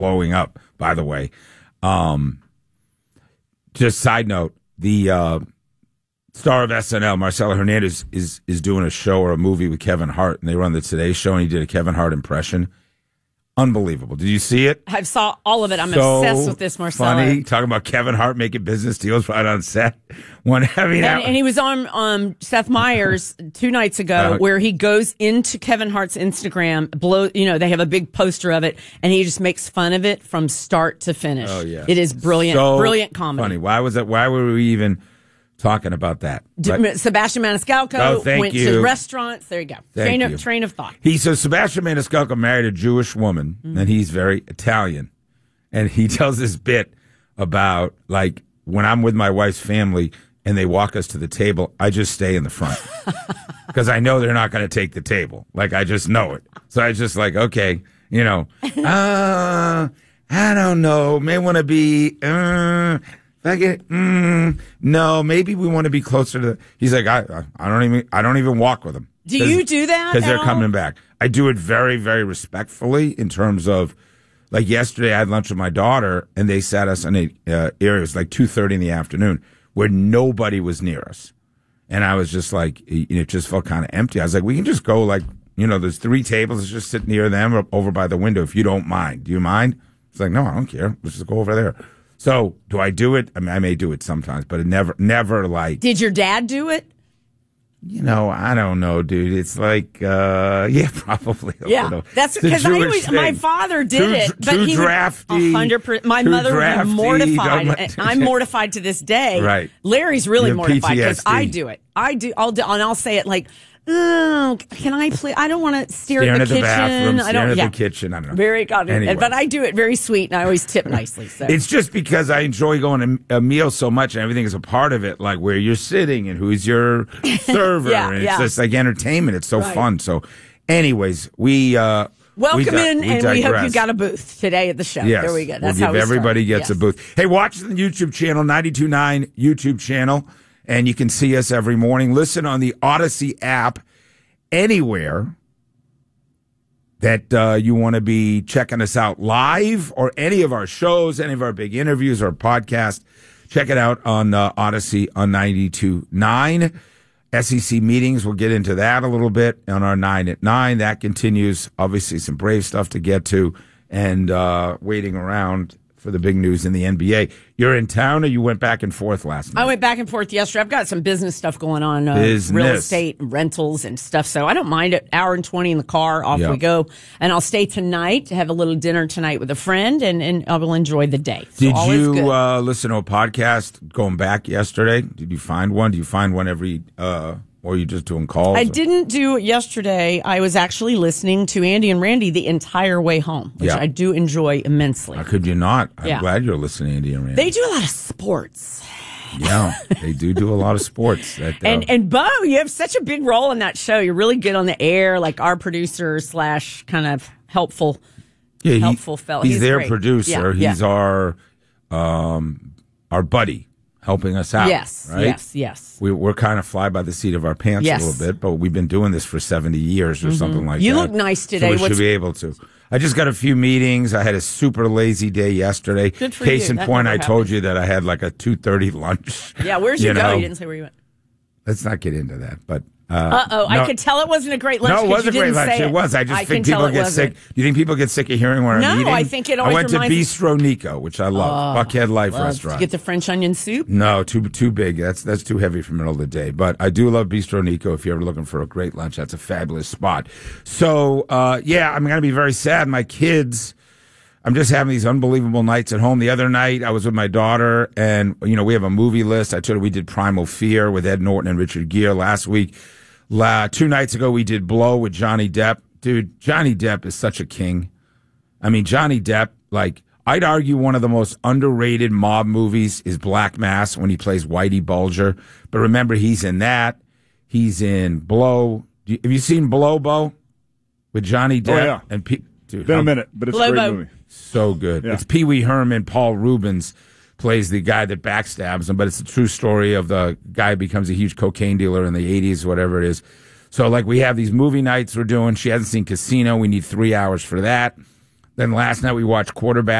blowing up, by the way. Just side note, the star of SNL, Marcelo Hernandez, is doing a show or a movie with Kevin Hart, and they run the Today Show, and he did a Kevin Hart impression. Unbelievable. Did you see it? I saw all of it. I'm so obsessed with this Marcelo. Funny, talking about Kevin Hart making business deals right on set. And he was on Seth Meyers 2 nights ago, where he goes into Kevin Hart's Instagram, they have a big poster of it, and he just makes fun of it from start to finish. Oh, yeah. It is brilliant, brilliant comedy. Funny. Why were we even talking about that? Sebastian Maniscalco went to restaurants. There you go. Train of thought. Sebastian Maniscalco married a Jewish woman, and he's very Italian. And he tells this bit about, like, when I'm with my wife's family and they walk us to the table, I just stay in the front. Because I know they're not going to take the table. Like, I just know it. So I just like, okay, I don't know. May want to be... no, maybe we want to be closer to. He's like, I don't even walk with them. Do you do that? Because they're coming back. I do it very, very respectfully in terms of, like yesterday, I had lunch with my daughter, and they sat us in an area. It was like 2:30 in the afternoon, where nobody was near us, and I was just like, it just felt kind of empty. I was like, we can just go, like, there's 3 tables. Let's just sit near them or over by the window if you don't mind. Do you mind? It's like, no, I don't care. Let's just go over there. So, do I do it? I mean, I may do it sometimes, but it never like... Did your dad do it? I don't know, dude. It's like, yeah, probably a little. That's because my father did it, but he drafty, 100%. My mother would be mortified. I'm mortified to this day. Right. Larry's really mortified because PTSD. I do it. And I'll say it like, oh, can I please? I don't want to stare at the kitchen. Bathroom, at the kitchen. I don't know. Very confident. Anyway. But I do it very sweet, and I always tip nicely. So it's just because I enjoy going to a meal so much, and everything is a part of it, like where you're sitting and who's your server, and it's just like entertainment. It's so fun. So, anyways, we welcome in, and we hope you got a booth today at the show. Yes, there we go. That's how everybody gets a booth. Hey, watch the YouTube channel, 92.9 YouTube channel. And you can see us every morning. Listen on the Odyssey app anywhere that you want to be checking us out live or any of our shows, any of our big interviews or podcasts. Check it out on Odyssey on 92.9. SEC meetings, we'll get into that a little bit on our 9 at 9. That continues. Obviously, some Brave stuff to get to and waiting around for the big news in the NBA. You're in town, or you went back and forth last night? I went back and forth yesterday. I've got some business stuff going on, real estate, rentals, and stuff. So I don't mind it. Hour and 20 in the car, off we go. And I'll stay tonight to have a little dinner tonight with a friend, and I will enjoy the day. So Did you listen to a podcast going back yesterday? Did you find one? Do you find one every... or are you just doing calls? I didn't do it yesterday. I was actually listening to Andy and Randy the entire way home, which I do enjoy immensely. How could you not? I'm glad you're listening to Andy and Randy. They do a lot of sports. Yeah, they do a lot of sports. And Bo, you have such a big role in that show. You're really good on the air, like our producer / kind of helpful fellow. He's their great. producer. He's our buddy. Helping us out. Yes, right? yes. We're kind of fly by the seat of our pants a little bit, but we've been doing this for 70 years or something like that. You look nice today. So we should be able to. I just got a few meetings. I had a super lazy day yesterday. Good for Case you. in point, I told you that I had like a 2:30 lunch. Yeah, where'd you go? You didn't say where you went. Let's not get into that, but... I could tell it wasn't a great lunch. No, it was a great lunch. It was. I just think people get sick. Do you think people get sick of hearing where I'm eating? No, I think it always I went to Bistro Nico, which I love. Buckhead Life restaurant. Did you get the French onion soup? No, too big. That's too heavy for the middle of the day. But I do love Bistro Nico. If you're ever looking for a great lunch, that's a fabulous spot. So, I'm going to be very sad. My kids... I'm just having these unbelievable nights at home. The other night, I was with my daughter, and, we have a movie list. I told her we did Primal Fear with Ed Norton and Richard Gere last week. 2 nights ago, we did Blow with Johnny Depp. Dude, Johnny Depp is such a king. I mean, Johnny Depp, like, I'd argue one of the most underrated mob movies is Black Mass when he plays Whitey Bulger. But remember, he's in that. He's in Blow. Have you seen Blow, Bo? With Johnny Depp? Oh, yeah. And dude, been a minute, but it's a great movie. So good. Yeah. It's Pee Wee Herman. Paul Rubens plays the guy that backstabs him, but it's a true story of the guy who becomes a huge cocaine dealer in the 80s, whatever it is. So, like, we have these movie nights we're doing. She hasn't seen Casino. We need 3 hours for that. Then last night we watched quarterback.